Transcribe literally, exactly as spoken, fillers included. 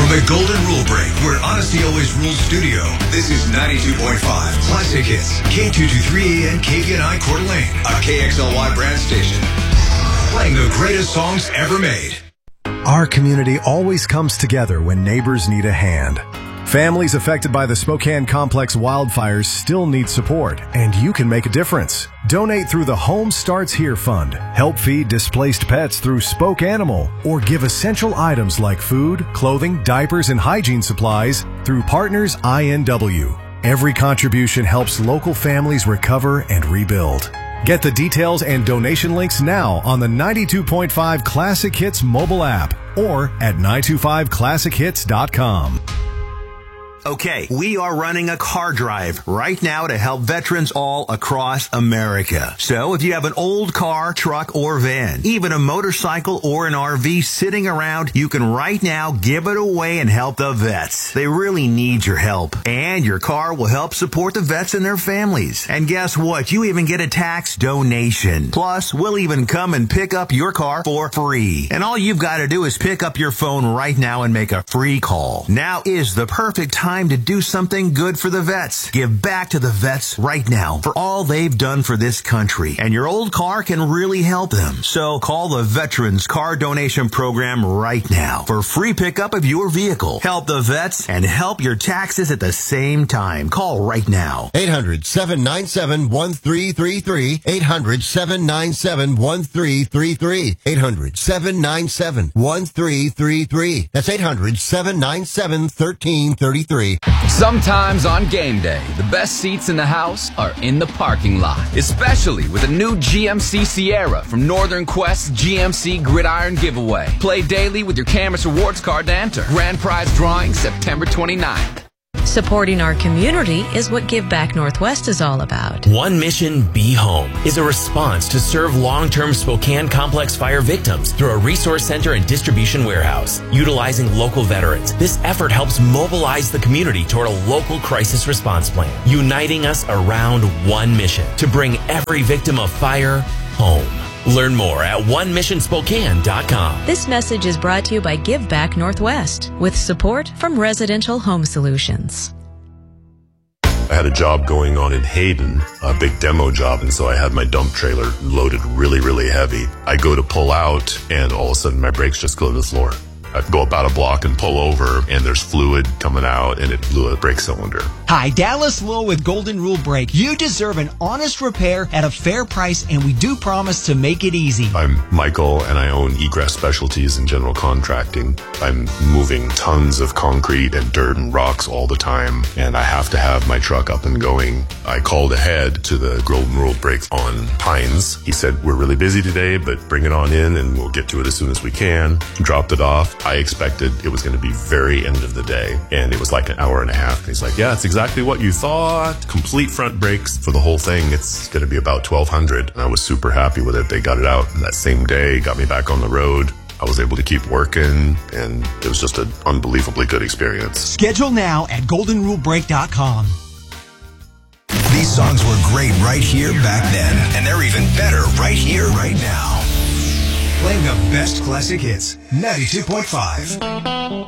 the Golden Rule Break, where honesty always rules studio, this is ninety-two point five Classic Hits, K two twenty-three A and K V N I Coeur d'Alene, a K X L Y brand station. Playing the greatest songs ever made. Our community always comes together when neighbors need a hand. Families affected by the Spokane Complex wildfires still need support, and you can make a difference. Donate through the Home Starts Here Fund, help feed displaced pets through Spoke Animal, or give essential items like food, clothing, diapers, and hygiene supplies through Partners I N W. Every contribution helps local families recover and rebuild. Get the details and donation links now on the ninety-two point five Classic Hits mobile app or at nine two five classic hits dot com. Okay, we are running a car drive right now to help veterans all across America. So if you have an old car, truck, or van, even a motorcycle or an R V sitting around, you can right now give it away and help the vets. They really need your help. And your car will help support the vets and their families. And guess what? You even get a tax donation. Plus, we'll even come and pick up your car for free. And all you've got to do is pick up your phone right now and make a free call. Now is the perfect time Time to do something good for the vets. Give back to the vets right now for all they've done for this country. And your old car can really help them. So call the Veterans Car Donation Program right now for free pickup of your vehicle. Help the vets and help your taxes at the same time. Call right now. eight hundred, seven nine seven, one three three three. eight hundred, seven nine seven, one three three three. eight hundred, seven nine seven, one three three three. That's eight hundred, seven nine seven, one three three three. Sometimes on game day, the best seats in the house are in the parking lot, especially with a new G M C Sierra from Northern Quest's G M C Gridiron Giveaway. Play daily with your Camus Rewards card to enter. Grand prize drawing September twenty-ninth. Supporting our community is what Give Back Northwest is all about. One Mission Be Home is a response to serve long-term Spokane Complex fire victims through a resource center and distribution warehouse. Utilizing local veterans, this effort helps mobilize the community toward a local crisis response plan, uniting us around one mission to bring every victim of fire home. Learn more at one mission spokane dot com. This message is brought to you by Give Back Northwest with support from Residential Home Solutions. I had a job going on in Hayden, a big demo job, and so I had my dump trailer loaded really, really heavy. I go to pull out, and all of a sudden my brakes just go to the floor. I go about a block and pull over, and there's fluid coming out, and it blew a brake cylinder. Hi, Dallas Lowe with Golden Rule Brake. You deserve an honest repair at a fair price, and we do promise to make it easy. I'm Michael, and I own Egress Specialties and General Contracting. I'm moving tons of concrete and dirt and rocks all the time, and I have to have my truck up and going. I called ahead to the Golden Rule Brake on Pines. He said, we're really busy today, but bring it on in, and we'll get to it as soon as we can. Dropped it off. I expected it was going to be very end of the day, and it was like an hour and a half. He's like, yeah, it's exactly what you thought. Complete front brakes for the whole thing. It's going to be about twelve hundred, and I was super happy with it. They got it out that same day, got me back on the road. I was able to keep working, and it was just an unbelievably good experience. Schedule now at golden rule brake dot com. These songs were great right here back then, and they're even better right here, right now. Playing the best classic hits, ninety-two point five.